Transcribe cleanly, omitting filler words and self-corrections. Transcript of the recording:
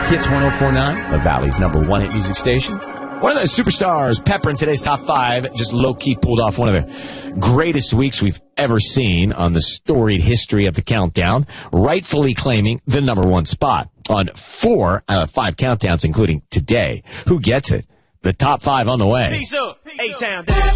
Hits 104.9, the Valley's #1 hit music station. One of the superstars, Pepper, in today's top 5, just low-key pulled off one of the greatest weeks we've ever seen on the storied history of the countdown, rightfully claiming the #1 spot on 4 out of 5 countdowns, including today. Who gets it? The top 5 on the way. Peace up, A-Town.